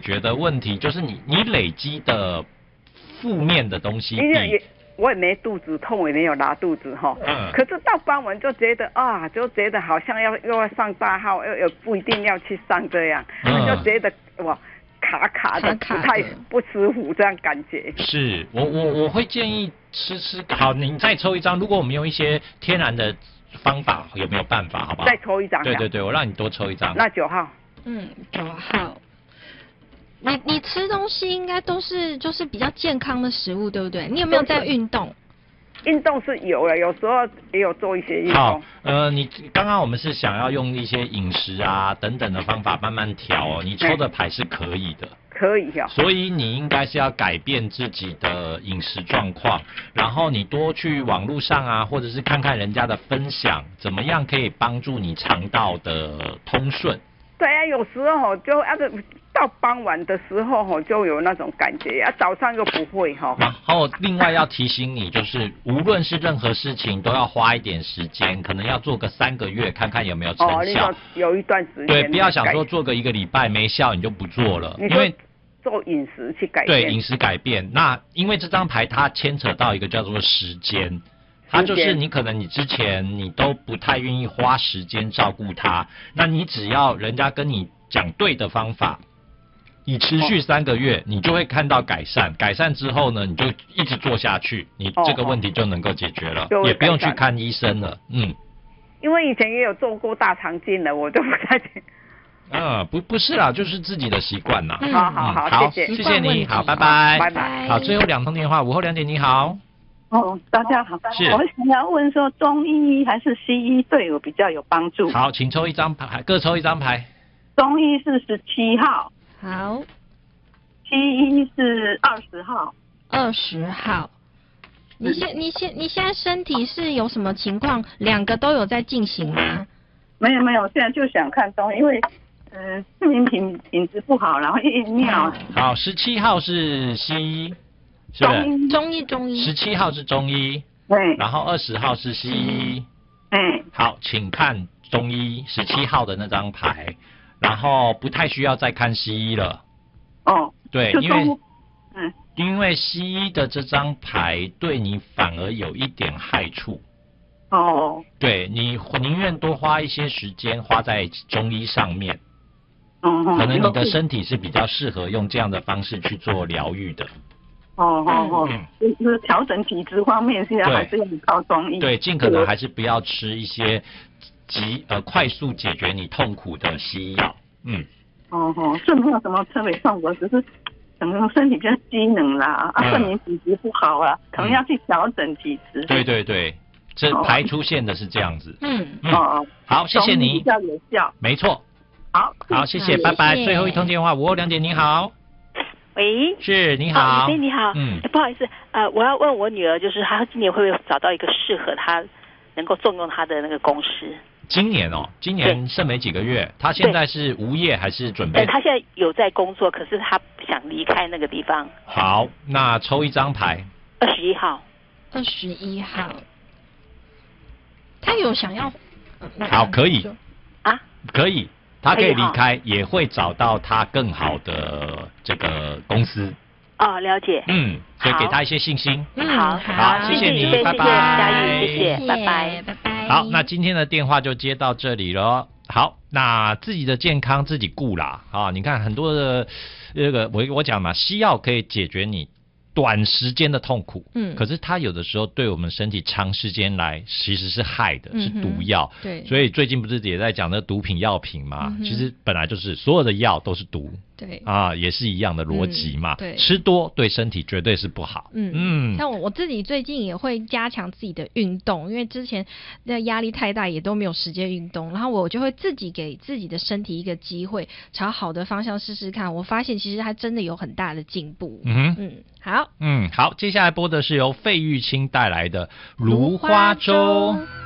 决的问题，就是你累积的负面的东西比。 我也没肚子痛，也没有拉肚子哈。可是到傍晚就觉得就觉得好像又要上大号，又不一定要去上这样，就觉得哇卡卡的，不舒服这样感觉。 是我会建议吃，好，你再抽一张。如果我们用一些天然的方法，有没有办法？好不好？ 再抽一张。 对，我让你多抽一张。 那9号。 9号。你吃东西应该都是就是比较健康的食物，对不对？你有没有在运动？ 运动是有了，有时候也有做一些运动。 好，你刚刚我们是想要用一些饮食啊等等的方法慢慢调你抽的牌是可以的。 可以呀。 所以你应该是要改变自己的饮食状况，然后你多去网络上啊，或者是看看人家的分享，怎么样可以帮助你肠道的通顺。 对啊，有时候就到傍晚的时候就有那种感觉早上又不会然后另外要提醒你，就是无论是任何事情都要花一点时间，可能要做个3个月，看看有没有成效。 有一段时间。 对，不要想说做个1个礼拜没效你就不做了，因为做饮食去改变。 对，饮食改变。那因为这张牌它牵扯到一个叫做时间。它就是你可能你之前你都不太愿意花时间照顾它，那你只要人家跟你讲对的方法，你持续3个月，你就会看到改善。改善之后呢，你就一直做下去，你这个问题就能够解决了，也不用去看医生了。 因为以前也有做过大肠镜的，我就不太。 不是啦，就是自己的习惯啦。 好， 谢谢你，好，拜拜。 拜拜。 好，最后2通电话，午后2点，你好。 大家好， 是， 我想要问说，中医还是西医对我比较有帮助？ 好，请抽一张牌，各抽一张牌。 中医是17号， 好， 西医是20号。 20号，你现在身体是有什么情况？2个都有在进行吗？ 没有，现在就想看中医，因为睡眠品质不好，然后夜尿。 好，17号是西医。是中医 ，17号是中医，然后20号是西医，好，请看中医17号的那张牌，然后不太需要再看西医了。对，因为西医的这张牌对你反而有一点害处。对，你宁愿多花一些时间花在中医上面。可能你的身体是比较适合用这样的方式去做疗愈的。 就是调整体质方面，现在还是要靠中医。 对，尽可能还是不要吃一些快速解决你痛苦的西药。 是没有什么特别效果，只是可能身体比较机能啦，睡眠品质不好啊，可能要去调整体质。 对，这牌出现的是这样子。好，谢谢你。 比较有效。 没错。好，谢谢，拜拜。最后一通电话，午后2点，你好。 喂， 是，你好， 你好，不好意思，我要问我女儿，就是她今年会不会找到一个适合她能够重用她的那个公司？ 今年剩没几个月，她现在是无业还是准备？ 她现在有在工作，可是她想离开那个地方。 好，那抽一张牌。 21号。 21号，她有想要？ 好，可以。可以。他可以离开，也会找到他更好的这个公司。 了解。 所以给他一些信心。 好， 谢谢你，拜拜。 佳玉，谢谢，拜拜。 好，那今天的电话就接到这里了。好，那自己的健康自己顾啦。你看很多的这个我讲嘛，西药可以解决你短时间的痛苦，可是它有的时候对我们身体长时间来其实是害的，是毒药。 对， 所以最近不是也在讲那毒品药品嘛？其实本来就是所有的药都是毒。 对也是一样的逻辑嘛。 对， 吃多对身体绝对是不好。 像我自己最近也会加强自己的运动，因为之前的压力太大，也都没有时间运动，然后我就会自己给自己的身体一个机会，朝好的方向试试看。我发现其实它真的有很大的进步。好， 好，接下来播的是由费玉清带来的《芦花粥》。